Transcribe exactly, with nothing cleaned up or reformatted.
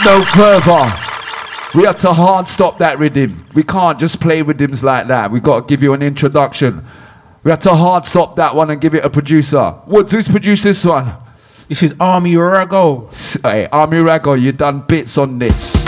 no further. We have to hard stop that rhythm. We can't just play rhythms like that. We've got to give you an introduction. We have to hard stop that one and give it a producer. Woods, who's produced this one? This is Army Rago. Hey, Army Rago, you done bits on this.